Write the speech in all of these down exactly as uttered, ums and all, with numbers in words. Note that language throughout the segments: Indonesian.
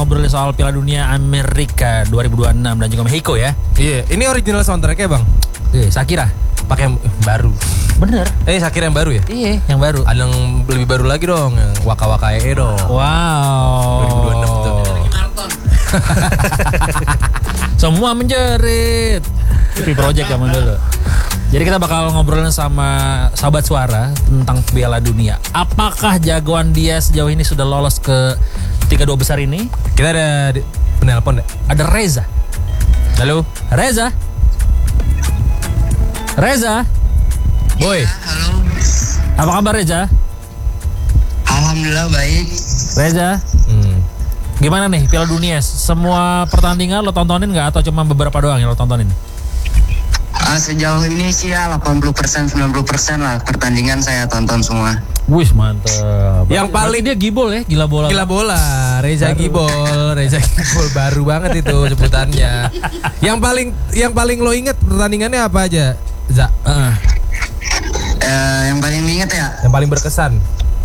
ngobrolin soal Piala Dunia Amerika dua ribu dua puluh enam dan juga Meksiko ya. Iya, ini original soundtracknya bang. Iya, Shakira. Pakai yang baru. Bener. Eh, Shakira yang baru ya? Iya, yang baru. Ada yang lebih baru lagi dong, yang Waka Waka E dong. Wow. dua ribu dua puluh enam tuh. Semua menjerit. P Project zaman dulu. Jadi kita bakal ngobrolin sama sahabat suara tentang Piala Dunia. Apakah jagoan dia sejauh ini sudah lolos ke tiga dua besar ini? Kita ada di- penelpon deh. Ada Reza. Halo, Reza. Reza. boy. Halo. Apa kabar Reza? Alhamdulillah baik. Reza. Hmm. Gimana nih Piala Dunia? Semua pertandingan lo tontonin nggak atau cuma beberapa doang yang lo tontonin? Uh, sejauh ini sih ya delapan puluh persen sembilan puluh persen lah pertandingan saya tonton semua. Wih mantep. Yang Berarti paling- dia gibol ya, gila bola. Gila bola, Reza Baru. Gibol, Reza Gibol baru banget itu sebutannya. Yang paling yang paling lo inget pertandingannya apa aja, Za? Heeh. Uh, yang paling diingat ya, Yang paling berkesan.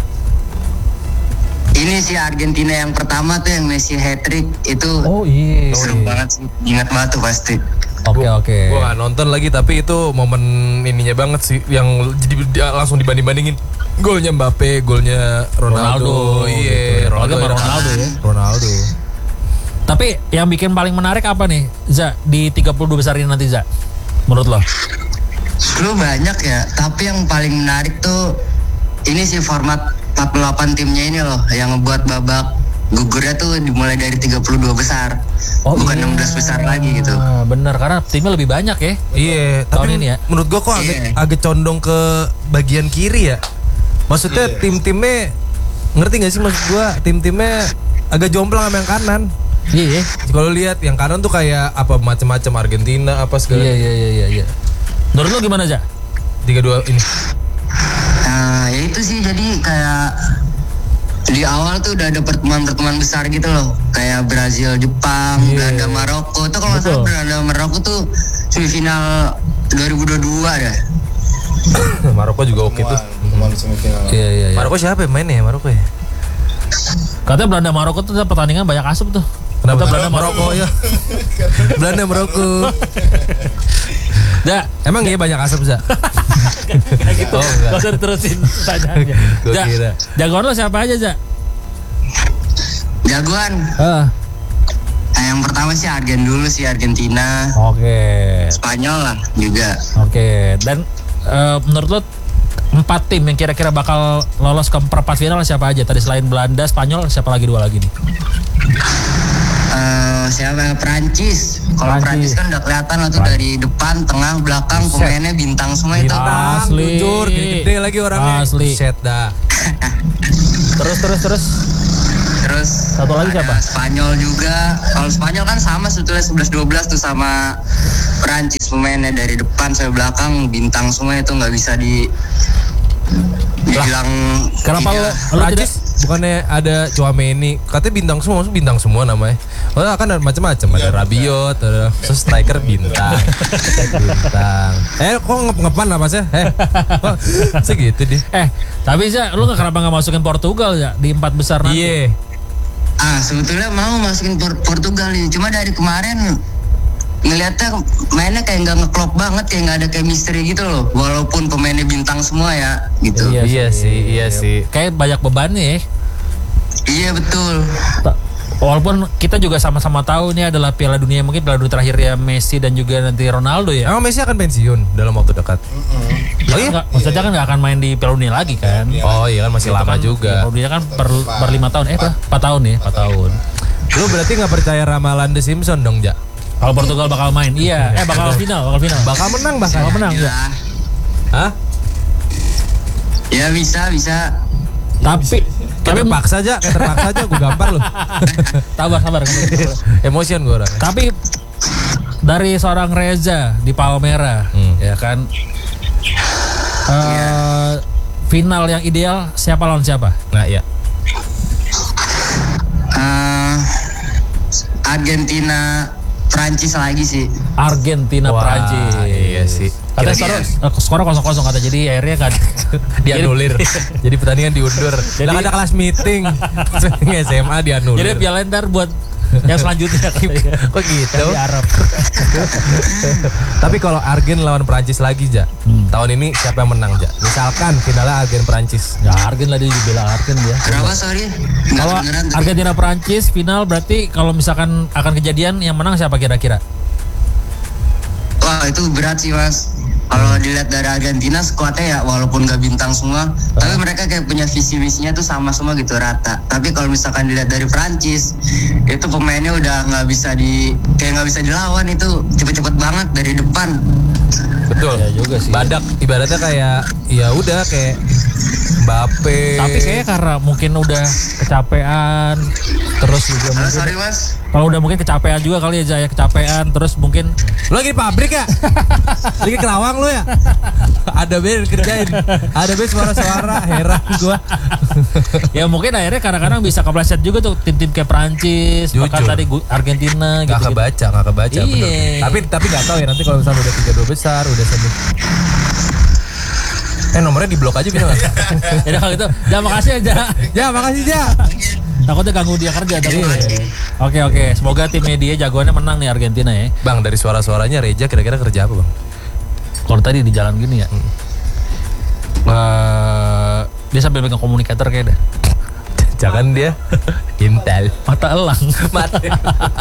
ini sih Argentina yang pertama tuh yang Messi hat-trick itu Oh iya. seru banget sih. Ingat banget tuh pasti. Oke oke. Gue gak nonton lagi tapi itu momen ininya banget sih yang jadi dia langsung dibanding-bandingin golnya Mbappe, golnya Ronaldo. Ronaldo, Iya, gitu. Apalagi sama Ronaldo ya. Ronaldo. Tapi yang bikin paling menarik apa nih, Za, di tiga puluh dua besar ini nanti, Za? Menurut lo? Lu banyak ya, tapi yang paling menarik tuh ini sih format empat puluh delapan timnya ini loh yang ngebuat babak gugurnya tuh dimulai dari tiga puluh dua besar. Bukan iya. enam belas besar lagi gitu. Ah, bener, karena timnya lebih banyak ya. Iya, Tahun tapi ini ya. menurut gua kok agak, Iya. agak condong ke bagian kiri ya. Maksudnya Iya. tim-timnya ngerti gak sih maksud gua? Tim-timnya agak jomplang sama yang kanan. Iya, iya. Kalau lihat yang kanan tuh kayak apa macam-macam Argentina apa segala. Iya, iya, iya, iya, iya. Menurut lo gimana, Za? tiga dua ini. Nah, ya itu sih jadi kayak di awal tuh udah ada pertemuan-pertemuan besar gitu loh. Kayak Brazil, Jepang, Iya. Belanda, Maroko. Itu kalau nggak salah Betul. Belanda, Maroko tuh semifinal dua ribu dua puluh dua dah. Maroko juga oke tuh. Iya, iya, iya. Maroko siapa yang mainnya ya Maroko ya? Katanya Belanda Maroko tuh pertandingan banyak asup tuh. Kenapa Kata Belanda Maroko ya? Belanda Maroko. Za, Emang iya banyak asap, Za? kayak gitu. Oh, enggak. Gak usah diterusin pertanyaannya. Gua Za, kira. jagoan lo siapa aja, Za? Jagoan. Ah, Nah, yang pertama sih Argen dulu sih Argentina, oke. Spanyol lah juga. Oke, dan eh, menurut lo empat tim yang kira-kira bakal lolos ke perempat final siapa aja? Tadi selain Belanda, Spanyol, siapa lagi dua lagi nih? Eh, siapa? Prancis. Kalau Prancis. Prancis kan udah kelihatan lah tuh dari depan, tengah, belakang pemainnya bintang semua itu. Bintang, Asli. jujur, gede lagi orangnya. Asli. Set dah. Terus, terus, terus. Terus Satu lagi ada siapa? Spanyol juga. Kalau Spanyol kan sama sebetulnya sebelas dua belas tuh sama Prancis, pemainnya dari depan sampai belakang bintang semua itu nggak bisa di dibilang. Kenapa tiga. lo, lo tidak? Prancis bukannya ada Chouameni, katanya bintang semua, maksudnya bintang semua namanya. Oh, kan ada macam-macam, ada Rabiot, ada terus striker bintang. Bintang. Eh, kok ngep-ngepan apa sih? Eh. Kok segitu deh. Eh, tapi Za, lo nggak kenapa nggak masukin Portugal ya di empat besar nanti? Iya. Ah, sebetulnya mau masukin Por- Portugal ini, cuma dari kemarin ngelihatnya mainnya kayak nggak ngeklop banget, kayak nggak ada chemistry gitu loh. Walaupun pemainnya bintang semua ya, gitu. Iya Iya sih. sih, iya sih. Kayak banyak bebannya ya. Iya betul. Ta- Walaupun kita juga sama-sama tahu ini adalah Piala Dunia, mungkin Piala Dunia terakhir ya Messi dan juga nanti Ronaldo ya. Emang Messi akan pensiun dalam waktu dekat? Oh iya? Maksudnya kan nggak akan main di Piala Dunia lagi kan? Oh iya kan masih Itu lama kan, juga. Piala Dunia kan per, per lima tahun, eh per- empat tahun ya, empat tahun. Lu berarti nggak percaya ramalan The Simpson dong, Ja? Kalau Portugal bakal main, iya, eh bakal final, bakal final. Bakal menang bahkan. Bakal menang ya. Ya, Hah? ya bisa bisa. Tapi Kayak tapi terpaksa aja, kayak terpaksa aja gue gampar lu. sabar, sabar, sabar. Emosian gue orang. Tapi dari seorang Reza di Palmera, Hmm. ya kan, eh, final yang ideal siapa lawan siapa? Nah iya. Eh, Argentina, Prancis lagi sih. Argentina, Wah, Prancis. iya sih. Katanya skor skor kosong kosong kata, jadi akhirnya kan Dianulir. Jadi pertandingan diundur. Jadi ada kelas meeting. S M A dianulir. Jadi piala ntar buat yang selanjutnya. Kok gitu? Di Arab. Tapi kalau Argen lawan Perancis lagi, Ja. Hmm. Tahun ini siapa yang menang, Ja? Misalkan finalnya Argen Perancis. Ya Argen lah, dia dibela Argen dia. Kenapa sorry? Nggak Kalau beneran tadi. Argentina Perancis final berarti kalau misalkan akan kejadian yang menang siapa kira-kira? Wah itu berat sih mas. Kalau dilihat dari Argentina skuadnya ya walaupun gak bintang semua, uh. tapi mereka kayak punya visi misinya tuh sama semua gitu rata. Tapi kalau misalkan dilihat dari Prancis, itu pemainnya udah nggak bisa di kayak nggak bisa dilawan, itu cepet-cepet banget dari depan. Betul. Ya juga sih. Badak ibaratnya kayak ya udah kayak Mbappe. Tapi kayaknya karena mungkin udah kecapean, terus juga Halo, mungkin sorry mas. kalau udah mungkin kecapean juga kali ya Jaya, kecapean terus mungkin Lu lagi di pabrik ya? Lagi ke Kerawang lu ya? Ada band kerjain. Ada band suara-suara, heran gua. ya mungkin akhirnya kadang-kadang bisa kepleset juga tuh tim-tim kayak Prancis, Jujur. bahkan tadi Gu- Argentina Gak gitu. kebaca, gak kebaca, Iya. bener. Tapi tapi gak tahu ya nanti kalau misalnya udah tiga dua besar, udah semi. Eh nomornya di blok aja bisa nggak? Ya udah kalau gitu, ya makasih aja. Ya makasih Ja. Takutnya ganggu dia kerja tapi. Oke oke, semoga tim media jagoannya menang nih Argentina ya. Bang dari suara-suaranya Reja kira-kira kerja apa bang? Kalau tadi di jalan gini ya. Hmm. Uh, dia sambil pegang komunikator kayak dah. Jangan dia Intel Mata elang. mati.